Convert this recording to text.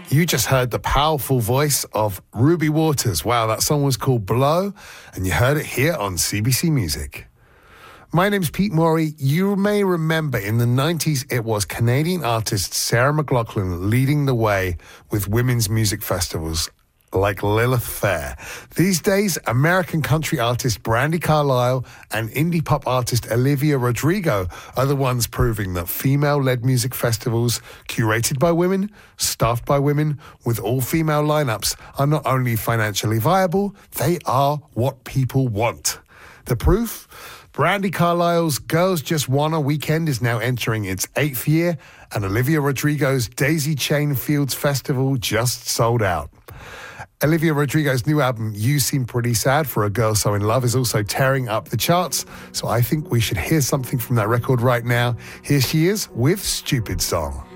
You just heard the powerful voice of Ruby Waters. Wow, that song was called Blow, and you heard it here on CBC Music. My name's Pete Morey. You may remember in the 90s, it was Canadian artist Sarah McLachlan leading the way with women's music festivals like Lilith Fair. These days, American country artist Brandi Carlile and indie pop artist Olivia Rodrigo are the ones proving that female-led music festivals, curated by women, staffed by women, with all-female lineups, are not only financially viable, they are what people want. The proof? Brandi Carlile's Girls Just Wanna Weekend is now entering its 8th year, and Olivia Rodrigo's Daisy Chain Fields Festival just sold out. Olivia Rodrigo's new album, You Seem Pretty Sad for a Girl So in Love, is also tearing up the charts, so I think we should hear something from that record right now. Here she is with Stupid Song.